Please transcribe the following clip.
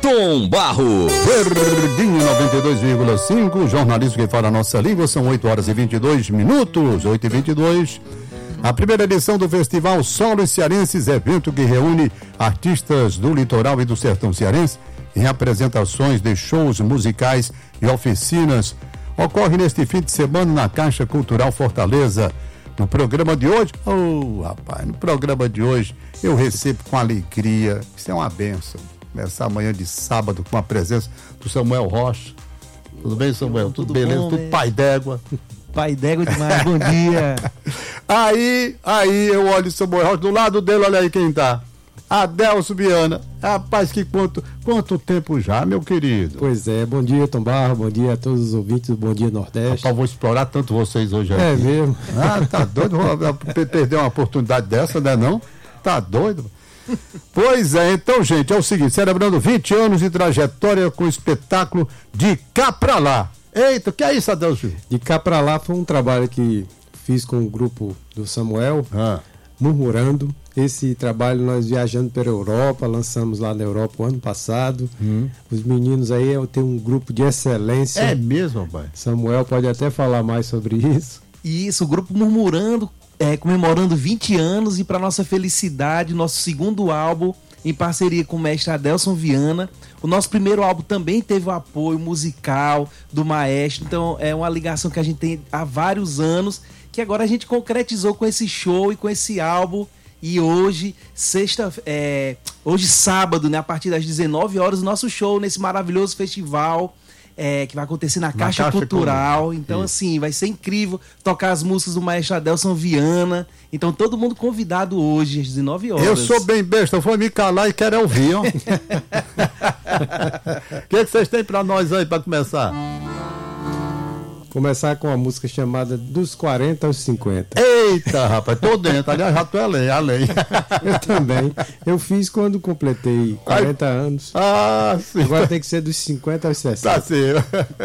Tom Barro. Verdinho 92,5, jornalismo que fala a nossa língua, são 8 horas e 22 minutos, 8 e 22. A primeira edição do Festival Solos Cearenses, evento que reúne artistas do litoral e do sertão cearense em apresentações de shows musicais e oficinas, ocorre neste fim de semana na Caixa Cultural Fortaleza. No programa de hoje, no programa de hoje eu recebo com alegria, isso é uma bênção, começar amanhã de sábado com a presença do Samuel Rocha. Tudo bem, Samuel? Tudo beleza? Bom, tudo pai d'égua? Pai d'égua demais, bom dia. Aí eu olho o Samuel Rocha, do lado dele, olha aí quem tá. Adelso Viana. Rapaz, que quanto tempo já, meu querido? Pois é, bom dia, Tom Barro, bom dia a todos os ouvintes do Bom Dia Nordeste. Rapaz, vou explorar tanto vocês hoje aqui. É mesmo? Tá doido? Vou perder uma oportunidade dessa, né não? Tá doido? Pois é, então, gente, é o seguinte, celebrando 20 anos de trajetória com o espetáculo De Cá Pra Lá. Eita, o que é isso, Adelso? De Cá Pra Lá foi um trabalho que fiz com o grupo do Samuel, Murmurando. Esse trabalho nós viajando pela Europa, lançamos lá na Europa o ano passado. Os meninos aí, eu tenho um grupo de excelência. É mesmo, pai? Samuel pode até falar mais sobre isso. Isso, o grupo Murmurando, comemorando 20 anos e para nossa felicidade, nosso segundo álbum em parceria com o mestre Adelson Viana. O nosso primeiro álbum também teve o apoio musical do maestro, então é uma ligação que a gente tem há vários anos, que agora a gente concretizou com esse show e com esse álbum. E hoje, sábado, né, a partir das 19 horas, o nosso show nesse maravilhoso festival que vai acontecer na Caixa Cultural. Então, assim, vai ser incrível tocar as músicas do maestro Adelson Viana. Então, todo mundo convidado hoje, às 19 horas. Eu sou bem besta, eu vou me calar e quero ouvir, ó. O que vocês têm pra nós aí, pra começar? Começar com uma música chamada Dos 40 aos 50. Eita, rapaz, tô dentro. Aliás, já tô além. Eu também. Eu fiz quando completei 40 anos. Sim. Agora tem que ser dos 50 aos 60. Tá certo.